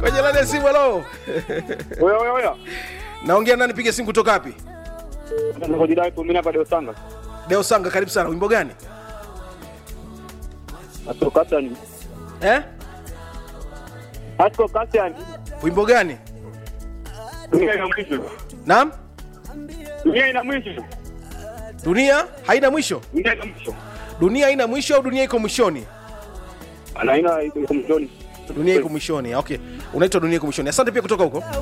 Kwenye laini ya simu, hello. Oya. Naongea nani, piga simu kutoka wapi? Nakujidai kumina pa Deo Sanga. Deo Sanga, karibu sana. Wimbo gani? Asko Kasani. Asko Kasani. Wimbo gani? Dunia ina mwisho. Naam? Dunia ina mwisho. Dunia haina mwisho? Dunia ina mwisho. Dunia haina mwisho au dunia iko mwishoni? Anaina iko mwishoni. Dunia iko mwishoni. Okay. Unaitwa Dunia iko mwishoni. Asante pia kutoka huko.